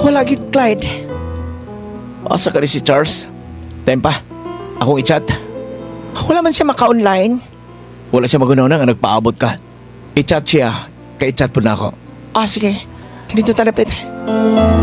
Wala gid, Clyde. Asa ka ni si Charles? Tempa, akong i-chat. Wala man siya maka-online. Wala siya magunaw na nga nagpaabot ka. I-chat siya, kay i-chat po na ako. Sige. Dito talapit.